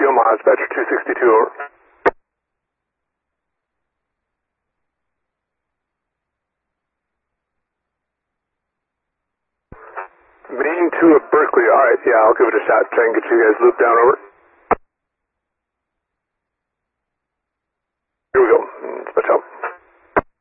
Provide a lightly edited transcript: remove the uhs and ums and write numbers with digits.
Omaha, dispatcher 262, over. Main 2 of Berkeley, alright, yeah, I'll give it a shot, try and get you guys looped down, over.